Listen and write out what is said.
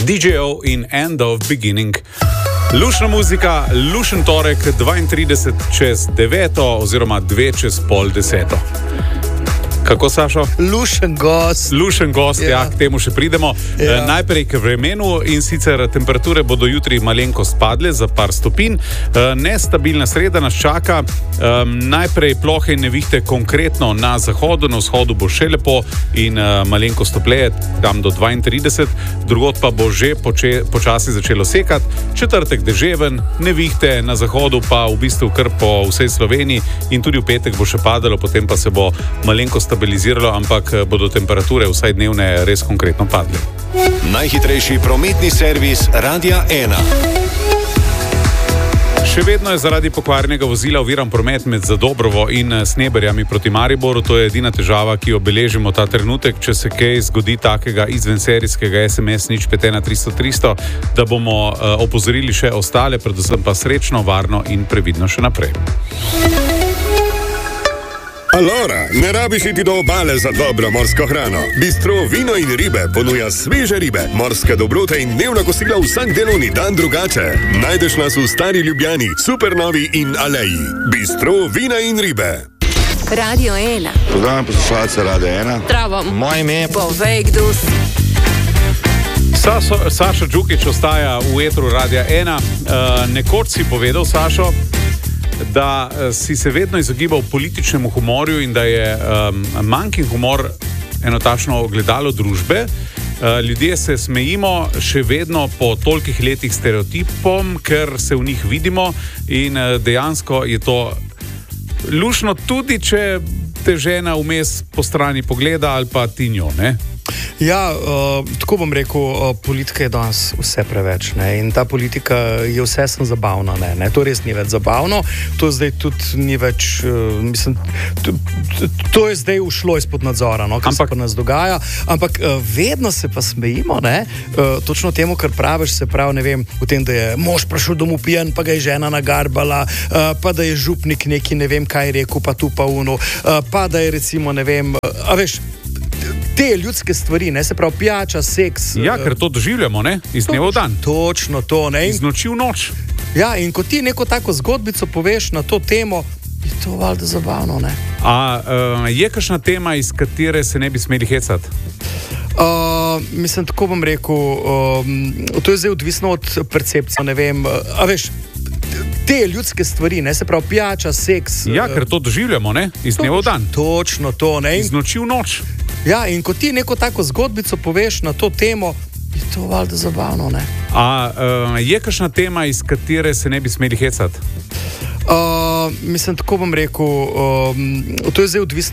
DJ-ov in End of Beginning. Lušna muzika, lušen torek, 32 čez 9 oziroma 2 čez pol 10. Kako, Sašo? Lušen gost. Lušen gost, ja, k temu še pridemo. Najprej k vremenu, in sicer temperature bodo jutri malenkost padle za par stopinj. Nestabilna sreda nas čaka. Najprej plohe in nevihte konkretno na zahodu, na vzhodu bo še lepo in malenkost topleje, tam do 32, drugod pa bo že počasi začelo sekati. Četrtek deževen, nevihte na zahodu pa v bistvu kar po vsej Sloveniji in tudi v petek bo še padalo, potem pa se bo malenkost stabiliziralo, ampak bodo temperature vsaj dnevne res konkretno padle. Najhitrejši prometni servis Radia 1. Še vedno je zaradi pokvarjenega vozila oviran promet med Zadobrovo in Sneberjami proti Mariboru. To je edina težava, ki jo beležimo ta trenutek. Če se kaj zgodi takega izvenserijskega SMS 051 300 300, da bomo opozorili še ostale, predvsem pa srečno, varno in previdno še naprej. Allora, ne rabiš iti do obale za dobro morsko hrano. Bistro Vino in ribe ponuja sveže ribe, morske dobrote in dnevna kosila vsak delovni dan drugače. Najdeš nas v Stari Ljubljani, Supernovi in Aleji. Bistro Vina in ribe. Radio 1. Pozdravljam poslušalce Radio 1. Zdravo. Moje ime je Povej, kdo si. Saša Đukić ostaja v etru Radia 1. Nekoč si povedal, Sašo, da si se vedno izogibal političnemu humorju in da je manjkin humor eno takšno ogledalo družbe. Ljudje se smejimo še vedno po tolikih letih stereotipom, ker se v njih vidimo in dejansko je to lušno, tudi če te žena vmes po strani pogleda ali pa ti njo, ne? Ja, tako bom rekel, politika je danes vse preveč, ne? In ta politika je vse sem zabavna, ne? To res ni več zabavno, to zdaj tudi ni več, mislim, to je zdaj ušlo izpod nadzora, no, kar se pa nas dogaja, ampak vedno se pa smejimo, ne? Točno temu, kar praviš, se pravi, ne vem, v tem, da je mož prišel domov pijan, pa ga je žena nagarbala, pa da je župnik neki, ne vem, kaj rekel, pa tu pa uno, pa da je recimo, ne vem, a veš, te ljudske stvari, ne, se pravi pijača, seks. Ja, ker to doživljamo, ne, iz dneva v dan. Točno to, ne. Iz noči v noč. Ja, in ko ti neko tako zgodbico poveš na to temo, je to valjda zabavno, ne. Je kakšna tema, iz katere se ne bi smeli hecati? Mislim, tako bom rekel, to je zdaj odvisno od percepcije, ne vem, a veš, te ljudske stvari, ne, se pravi pijača, seks. Ja, ker to doživljamo, ne, iz dneva v dan. Točno to, ne. Iz noči v noč. Ja, in ko ti neko tako zgodbico poveš na to temo, je to valjda zabavno, ne. Je kakšna tema, iz katere se ne bi smeli hecati? Mislim, tako bom rekel, to je zdaj odvisno